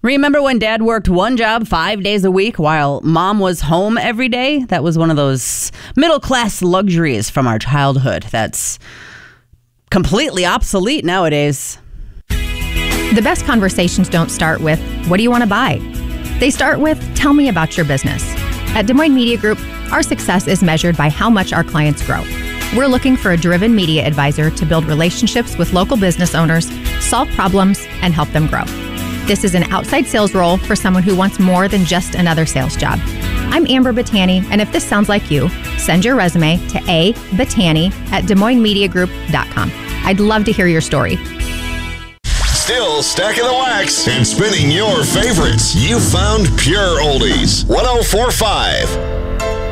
Remember when Dad worked one job 5 days a week while Mom was home every day? That was one of those middle-class luxuries from our childhood that's completely obsolete nowadays. The best conversations don't start with, what do you want to buy? They start with, tell me about your business. At Des Moines Media Group, our success is measured by how much our clients grow. We're looking for a driven media advisor to build relationships with local business owners, solve problems, and help them grow. This is an outside sales role for someone who wants more than just another sales job. I'm Amber Battani, and if this sounds like you, send your resume to abattani@DesMoinesMediaGroup.com. I'd love to hear your story. Still stacking the wax and spinning your favorites. You found Pure Oldies 104.5.